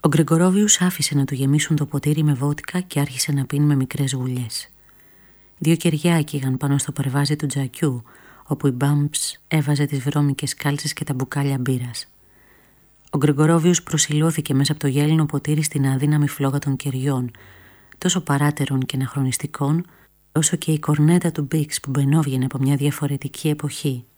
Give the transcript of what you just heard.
Ο Γκρεγορόβιους άφησε να του γεμίσουν το ποτήρι με βότικα και άρχισε να πίνει με μικρές γουλιές. 2 κεριά κύγαν πάνω στο περβάζι του τζακιού, όπου η Μπάμπς έβαζε τις βρώμικες κάλτσες και τα μπουκάλια μπύρας. Ο Γκρεγορόβιους προσιλώθηκε μέσα από το γέλινο ποτήρι στην αδύναμη φλόγα των κεριών, τόσο παράτερων και αναχρονιστικών, όσο και η κορνέτα του Μπίξ που μπαινόβγαινε από μια διαφορετική εποχή.